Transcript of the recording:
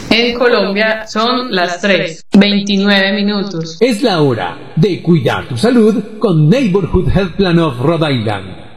En Colombia son las 3:29 minutos. Es la hora de cuidar tu salud con Neighborhood Health Plan of Rhode Island.